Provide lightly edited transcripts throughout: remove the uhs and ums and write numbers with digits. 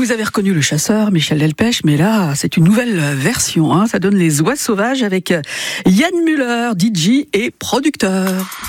Vous avez reconnu le chasseur, Michel Delpech, mais là, c'est une nouvelle version. Ça donne les oies sauvages avec Yann Müller, DJ et producteur.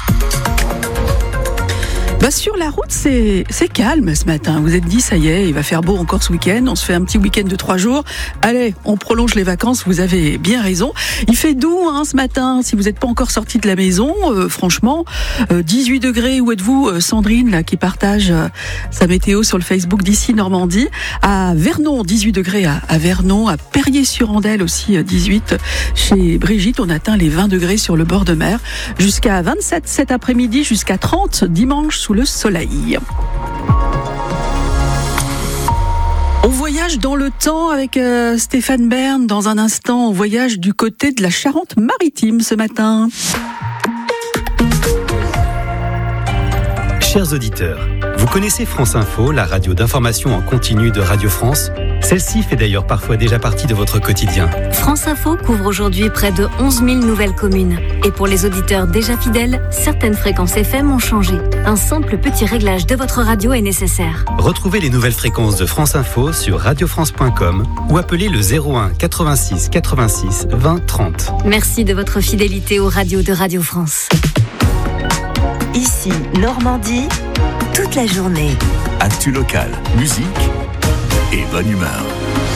Sur la route, c'est calme ce matin. Vous êtes dit, ça y est, il va faire beau encore ce week-end. On se fait un petit week-end de 3 jours. Allez, on prolonge les vacances. Vous avez bien raison. Il fait doux ce matin. Si vous n'êtes pas encore sorti de la maison, franchement, 18 degrés. Où êtes-vous, Sandrine, là, qui partage sa météo sur le Facebook d'Ici Normandie. À Vernon, 18 degrés à Vernon. À Perrier-sur-Andelle aussi, 18. Chez Brigitte, on atteint les 20 degrés sur le bord de mer. Jusqu'à 27 cet après-midi, jusqu'à 30 dimanche sous le soleil. On voyage dans le temps avec Stéphane Bern. Dans un instant, on voyage du côté de la Charente-Maritime ce matin. Chers auditeurs, vous connaissez France Info, la radio d'information en continu de Radio France ? Celle-ci fait d'ailleurs parfois déjà partie de votre quotidien. France Info couvre aujourd'hui près de 11 000 nouvelles communes. Et pour les auditeurs déjà fidèles, certaines fréquences FM ont changé. Un simple petit réglage de votre radio est nécessaire. Retrouvez les nouvelles fréquences de France Info sur radiofrance.com ou appelez le 01 86 86 20 30. Merci de votre fidélité aux radios de Radio France. Ici, Normandie, toute la journée. Actu locale, musique et bonne humeur.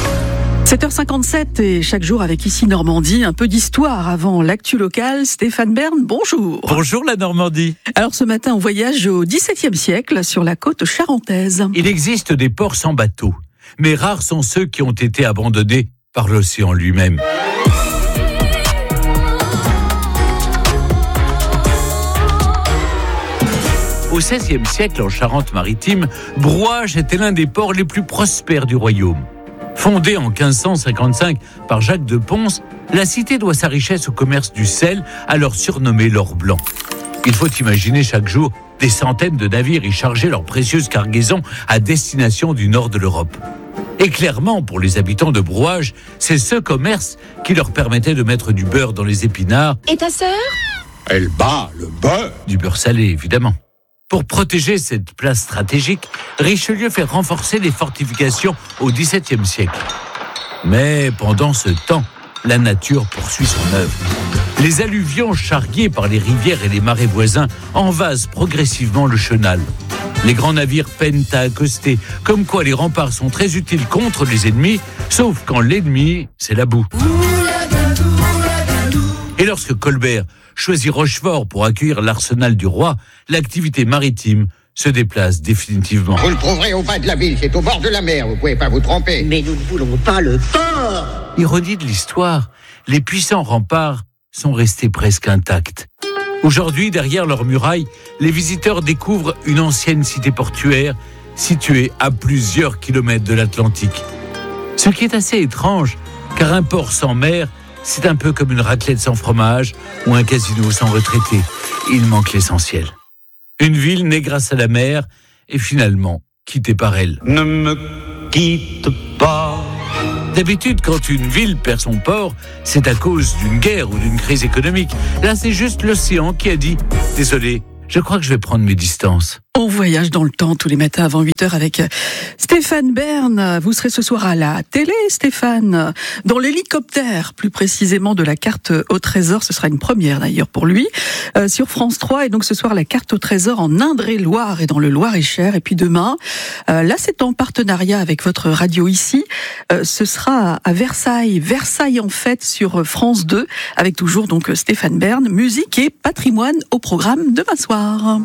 7h57 et chaque jour avec Ici Normandie, un peu d'histoire avant l'actu locale. Stéphane Bern, bonjour. Bonjour la Normandie. Alors ce matin, on voyage au XVIIe siècle sur la côte charentaise. Il existe des ports sans bateau, mais rares sont ceux qui ont été abandonnés par l'océan lui-même. Au XVIe siècle, en Charente-Maritime, Brouage était l'un des ports les plus prospères du royaume. Fondée en 1555 par Jacques de Pons, la cité doit sa richesse au commerce du sel, alors surnommé l'or blanc. Il faut imaginer chaque jour des centaines de navires y charger leurs précieuses cargaisons à destination du nord de l'Europe. Et clairement, pour les habitants de Brouage, c'est ce commerce qui leur permettait de mettre du beurre dans les épinards. Et ta sœur ? Elle bat le beurre. Du beurre salé, évidemment. Pour protéger cette place stratégique, Richelieu fait renforcer les fortifications au XVIIe siècle. Mais pendant ce temps, la nature poursuit son œuvre. Les alluvions charriées par les rivières et les marais voisins envasent progressivement le chenal. Les grands navires peinent à accoster, comme quoi les remparts sont très utiles contre les ennemis, sauf quand l'ennemi, c'est la boue. Et lorsque Colbert choisit Rochefort pour accueillir l'arsenal du roi, l'activité maritime se déplace définitivement. Vous le trouverez au bas de la ville, c'est au bord de la mer, vous pouvez pas vous tromper. Mais nous ne voulons pas le port. Ironie de l'histoire, les puissants remparts sont restés presque intacts. Aujourd'hui, derrière leurs murailles, les visiteurs découvrent une ancienne cité portuaire située à plusieurs kilomètres de l'Atlantique. Ce qui est assez étrange, car un port sans mer, c'est un peu comme une raclette sans fromage ou un casino sans retraité. Il manque l'essentiel. Une ville née grâce à la mer et finalement quittée par elle. Ne me quitte pas. D'habitude, quand une ville perd son port, c'est à cause d'une guerre ou d'une crise économique. Là, c'est juste l'océan qui a dit « Désolé, je crois que je vais prendre mes distances ». On voyage dans le temps tous les matins avant 8h avec Stéphane Bern. Vous serez ce soir à la télé, Stéphane, dans l'hélicoptère, plus précisément de la carte au trésor. Ce sera une première d'ailleurs pour lui, sur France 3. Et donc ce soir, la carte au trésor en Indre-et-Loire et dans le Loir-et-Cher. Et puis demain, là c'est en partenariat avec votre radio ici, ce sera à Versailles. Versailles en fête sur France 2, avec toujours donc Stéphane Bern, musique et patrimoine au programme demain soir.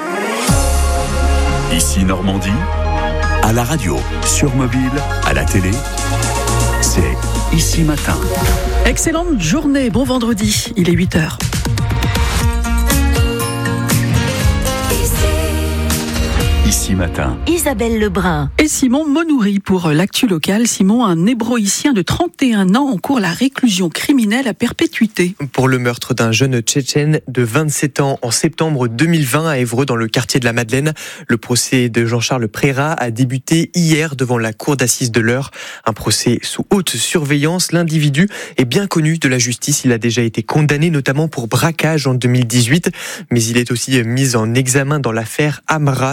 Ici Normandie, à la radio, sur mobile, à la télé, c'est Ici Matin. Excellente journée, bon vendredi, il est 8h. Ici Matin. Isabelle Lebrun. Et Simon Monoury pour l'actu locale. Simon, un hébroïcien de 31 ans encourt la réclusion criminelle à perpétuité. Pour le meurtre d'un jeune Tchétchène de 27 ans en septembre 2020 à Évreux dans le quartier de la Madeleine. Le procès de Jean-Charles Prérat a débuté hier devant la cour d'assises de l'Eure. Un procès sous haute surveillance. L'individu est bien connu de la justice. Il a déjà été condamné notamment pour braquage en 2018. Mais il est aussi mis en examen dans l'affaire Amra. Cet événement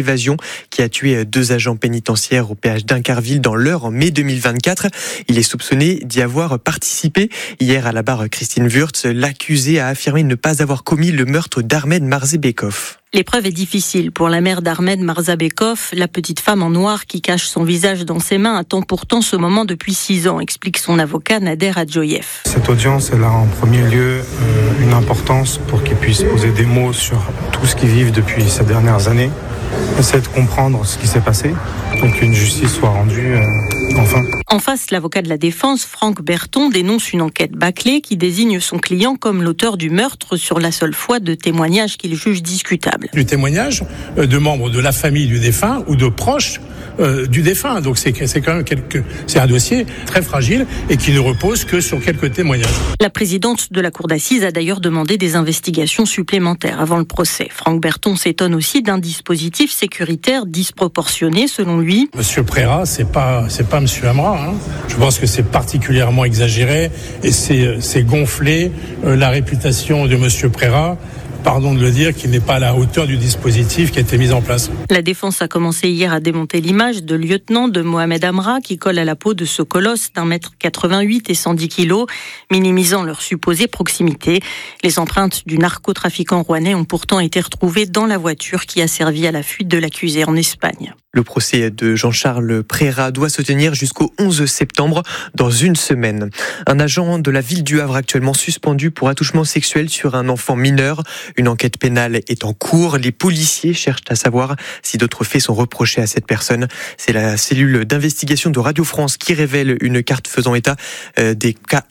d'évasion qui a tué 2 agents pénitentiaires au péage d'Incarville dans l'Eure en mai 2024. Il est soupçonné d'y avoir participé. Hier à la barre Christine Wurtz, l'accusé a affirmé ne pas avoir commis le meurtre d'Ahmed Marzabekov. L'épreuve est difficile pour la mère d'Ahmed Marzabekov. La petite femme en noir qui cache son visage dans ses mains attend pourtant ce moment depuis 6 ans, explique son avocat Nader Adjoyev. Cette audience, elle a en premier lieu une importance pour qu'ils puissent poser des mots sur tout ce qu'ils vivent depuis ces dernières années. Essayer de comprendre ce qui s'est passé pour qu'une justice soit rendue enfin. En face, l'avocat de la défense, Franck Berton, dénonce une enquête bâclée qui désigne son client comme l'auteur du meurtre sur la seule foi de témoignages qu'il juge discutables. Du témoignage de membres de la famille du défunt ou de proches du défunt. Donc c'est quand même c'est un dossier très fragile et qui ne repose que sur quelques témoignages. La présidente de la cour d'assises a d'ailleurs demandé des investigations supplémentaires avant le procès. Franck Berton s'étonne aussi d'un dispositif sécuritaire disproportionné selon lui. Monsieur Préra, c'est pas Monsieur Amra. Je pense que c'est particulièrement exagéré et c'est gonfler la réputation de Monsieur Préra. Pardon de le dire, qu'il n'est pas à la hauteur du dispositif qui a été mis en place. La défense a commencé hier à démonter l'image de lieutenant de Mohamed Amra qui colle à la peau de ce colosse d'1,88 m et 110 kg, minimisant leur supposée proximité. Les empreintes du narcotrafiquant rouennais ont pourtant été retrouvées dans la voiture qui a servi à la fuite de l'accusé en Espagne. Le procès de Jean-Charles Préra doit se tenir jusqu'au 11 septembre, dans une semaine. Un agent de la ville du Havre actuellement suspendu pour attouchement sexuel sur un enfant mineur. Une enquête pénale est en cours. Les policiers cherchent à savoir si d'autres faits sont reprochés à cette personne. C'est la cellule d'investigation de Radio France qui révèle une carte faisant état des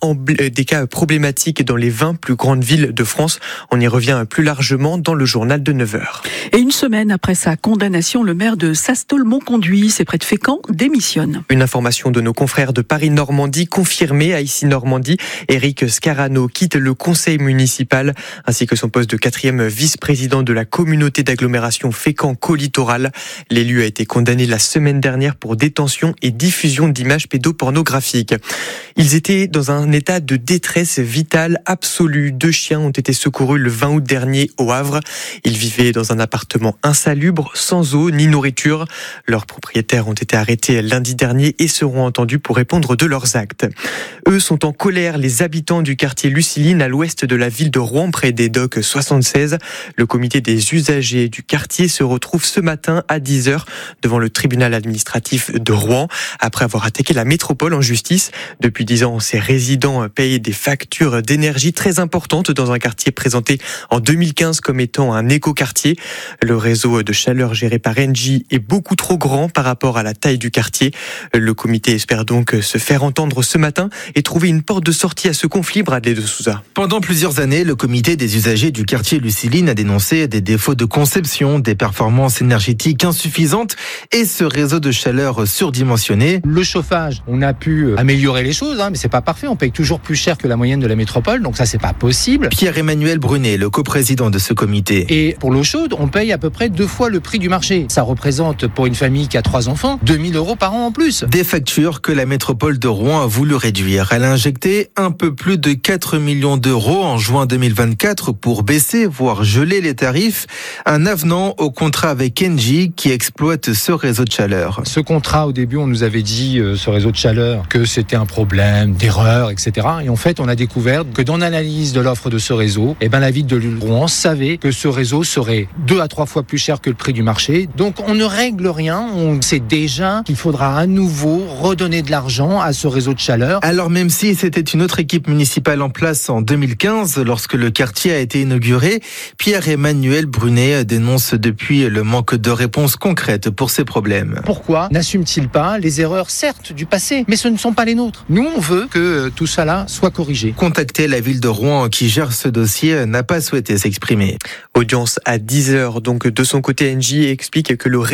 cas problématiques dans les 20 plus grandes villes de France. On y revient plus largement dans le journal de 9h. Et une semaine après sa condamnation, le maire de Sastol-Montconduit, c'est près de Fécamp, démissionne. Une information de nos confrères de Paris-Normandie confirmée à Issy-Normandie. Éric Scarano quitte le conseil municipal ainsi que son poste de 4e vice-président de la communauté d'agglomération Fécamp-Côte-Littoral. L'élu a été condamné la semaine dernière pour détention et diffusion d'images pédopornographiques. Ils étaient dans un état de détresse vitale absolue. 2 chiens ont été secourus le 20 août dernier au Havre. Ils vivaient dans un appartement insalubre, sans eau ni nourriture. Leurs propriétaires ont été arrêtés lundi dernier et seront entendus pour répondre de leurs actes. Eux sont en colère, les habitants du quartier Luciline à l'ouest de la ville de Rouen, près des docks 76. Le comité des usagers du quartier se retrouve ce matin à 10h devant le tribunal administratif de Rouen après avoir attaqué la métropole en justice. Depuis 10 ans, ces résidents payent des factures d'énergie très importantes dans un quartier présenté en 2015 comme étant un écoquartier. Le réseau de chaleur géré par Engie est beaucoup trop grand par rapport à la taille du quartier. Le comité espère donc se faire entendre ce matin et trouver une porte de sortie à ce conflit. Bradley de Souza. Pendant plusieurs années, le comité des usagers du quartier Luciline a dénoncé des défauts de conception, des performances énergétiques insuffisantes et ce réseau de chaleur surdimensionné. Le chauffage, on a pu améliorer les choses, mais c'est pas parfait. On paye toujours plus cher que la moyenne de la métropole, donc ça c'est pas possible. Pierre-Emmanuel Brunet, le coprésident de ce comité. Et pour l'eau chaude, on paye à peu près 2 fois le prix du marché. Ça représente pour une famille qui a 3 enfants, 2 000 € par an en plus. Des factures que la métropole de Rouen a voulu réduire. Elle a injecté un peu plus de 4 millions d'euros en juin 2024 pour baisser, voire geler les tarifs. Un avenant au contrat avec Engie qui exploite ce réseau de chaleur. Ce contrat, au début, on nous avait dit, ce réseau de chaleur, que c'était un problème d'erreur, etc. Et en fait, on a découvert que dans l'analyse de l'offre de ce réseau, la ville de Rouen savait que ce réseau serait 2 à 3 fois plus cher que le prix du marché. Donc, on ne règle rien. On sait déjà qu'il faudra à nouveau redonner de l'argent à ce réseau de chaleur. Alors, même si c'était une autre équipe municipale en place en 2015, lorsque le quartier a été inauguré, Pierre-Emmanuel Brunet dénonce depuis le manque de réponses concrètes pour ces problèmes. Pourquoi n'assume-t-il pas les erreurs, certes, du passé, mais ce ne sont pas les nôtres? Nous, on veut que tout cela soit corrigé. Contacter la ville de Rouen qui gère ce dossier n'a pas souhaité s'exprimer. Audience à 10h, donc de son côté, Engie explique que le réseau de chaleur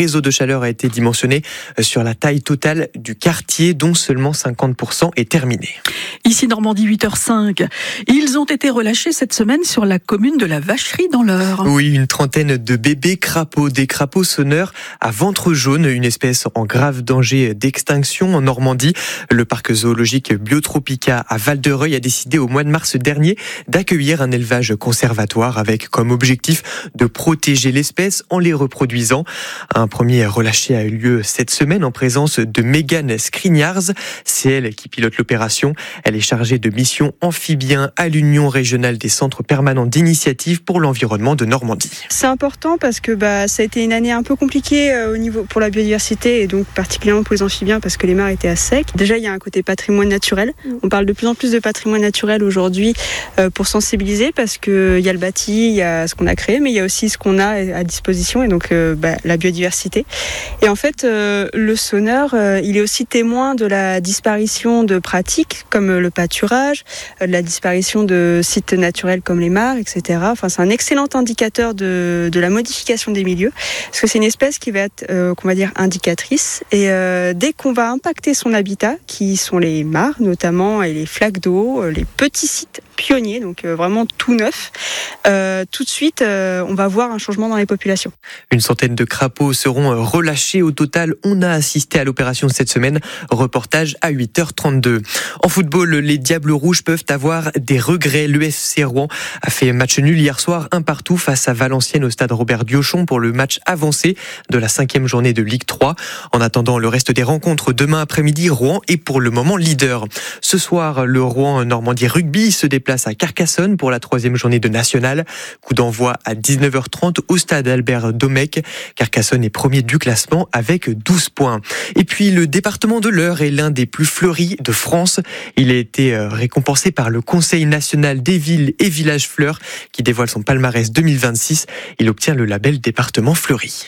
chaleur a été dimensionnée sur la taille totale du quartier, dont seulement 50% est terminé. Ici Normandie, 8h05. Ils ont été relâchés cette semaine sur la commune de la Vacherie dans l'Eure. Oui, une trentaine de bébés crapauds, des crapauds sonneurs à ventre jaune, une espèce en grave danger d'extinction en Normandie. Le parc zoologique Biotropica à Val-de-Reuil a décidé au mois de mars dernier d'accueillir un élevage conservatoire avec comme objectif de protéger l'espèce en les reproduisant. Un premier relâché a eu lieu cette semaine en présence de Megan Skriniars. C'est elle qui pilote l'opération. Elle est chargée de mission amphibien à l'Union régionale des centres permanents d'initiative pour l'environnement de Normandie. C'est important parce que ça a été une année un peu compliquée au niveau pour la biodiversité et donc particulièrement pour les amphibiens parce que les mares étaient à sec. Déjà, il y a un côté patrimoine naturel. On parle de plus en plus de patrimoine naturel aujourd'hui pour sensibiliser parce qu'il y a le bâti, il y a ce qu'on a créé, mais il y a aussi ce qu'on a à disposition et donc la biodiversité. Et en fait, le sonneur, il est aussi témoin de la disparition de pratiques comme le pâturage, de la disparition de sites naturels comme les mares, etc. Enfin, c'est un excellent indicateur de la modification des milieux, parce que c'est une espèce qui va être, qu'on va dire, indicatrice. Et dès qu'on va impacter son habitat, qui sont les mares notamment, et les flaques d'eau, les petits sites pionniers, donc vraiment tout neuf, tout de suite, on va voir un changement dans les populations. Une centaine de crapauds seront relâchés. Au total, on a assisté à l'opération cette semaine. Reportage à 8h32. En football, les Diables Rouges peuvent avoir des regrets. L'UFC Rouen a fait match nul hier soir, 1-1 face à Valenciennes au stade Robert Diochon pour le match avancé de la 5e journée de Ligue 3. En attendant le reste des rencontres, demain après-midi, Rouen est pour le moment leader. Ce soir, le Rouen Normandie Rugby se déplace à Carcassonne pour la 3e journée de National. Coup d'envoi à 19h30 au stade Albert Domecq. Carcassonne est premier du classement avec 12 points. Et puis le département de l'Eure est l'un des plus fleuris de France. Il a été récompensé par le Conseil national des villes et villages fleurs qui dévoile son palmarès 2026. Il obtient le label département fleuri.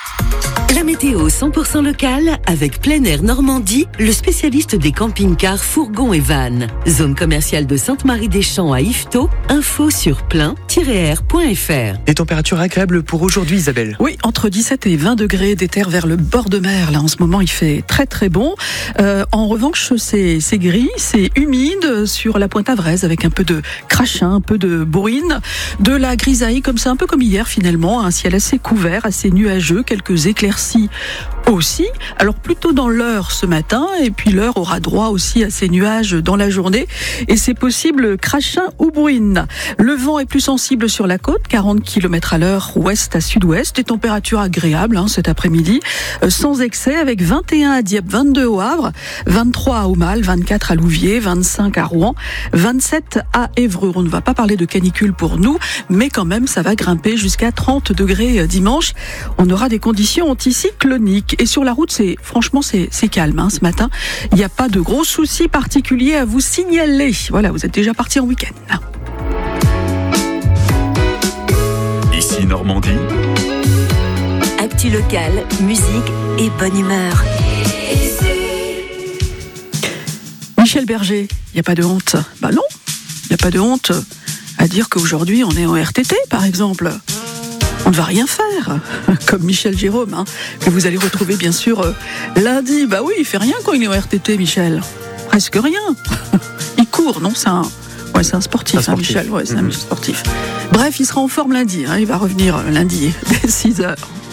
La météo 100% locale avec Plein Air Normandie, le spécialiste des camping-cars, fourgons et vannes. Zone commerciale de Sainte-Marie-des-Champs à Yvetot. Info sur plein-air.fr. Des températures agréables pour aujourd'hui, Isabelle. Oui, entre 17 et 20 degrés, des terres vers le bord de mer. Là, en ce moment, il fait très très bon. En revanche, c'est gris, c'est humide sur la Pointe-à-Vrèze avec un peu de crachin, un peu de bourrine, de la grisaille comme ça, un peu comme hier finalement. Un ciel assez couvert, assez nuageux, quelques éclaircies aussi. Alors plutôt dans l'Eure ce matin, et puis l'Eure aura droit aussi à ces nuages dans la journée, et c'est possible crachin ou bruine. Le vent est plus sensible sur la côte, 40 km à l'heure ouest à sud-ouest, des températures agréables cet après-midi, sans excès, avec 21 à Dieppe, 22 au Havre, 23 à Aumale, 24 à Louviers, 25 à Rouen, 27 à Évreux. On ne va pas parler de canicule pour nous, mais quand même ça va grimper jusqu'à 30 degrés dimanche. On aura des conditions anticycloniques. Et sur la route, c'est calme ce matin. Il n'y a pas de gros soucis particuliers à vous signaler. Voilà, vous êtes déjà partis en week-end. Ici Normandie. Actu local, musique et bonne humeur. Michel Berger, il n'y a pas de honte. Bah non, il n'y a pas de honte à dire qu'aujourd'hui on est en RTT, par exemple. On ne va rien faire, comme Michel Jérôme, que vous allez retrouver bien sûr lundi. Bah oui, il fait rien quand il est en RTT, Michel. Presque rien. Il court, non ? C'est un sportif, Michel. Ouais, c'est un sportif. Bref, il sera en forme lundi. Il va revenir lundi dès 6h.